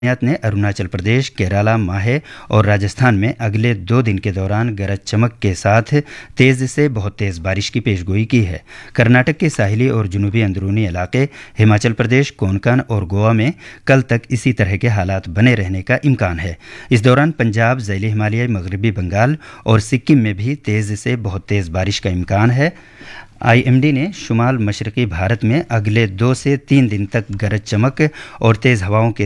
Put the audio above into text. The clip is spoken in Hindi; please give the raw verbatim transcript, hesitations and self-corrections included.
ने अरुणाचल प्रदेश, केरला, माहे और राजस्थान में अगले दो दिन के दौरान गरज चमक के साथ तेज से बहुत तेज बारिश की पेशगोई की है। कर्नाटक के साहिली और जुनूबी अंदरूनी इलाके, हिमाचल प्रदेश, कोंकण और गोवा में कल तक इसी तरह के हालात बने रहने का इम्कान है। इस दौरान पंजाब, ज़ैली हिमालय, मगरबी बंगाल और सिक्किम में भी तेज से बहुत तेज बारिश का इम्कान है। आईएमडी ने शुमाल मशरकी भारत में अगले दो से तीन दिन तक गरज चमक और तेज हवाओं के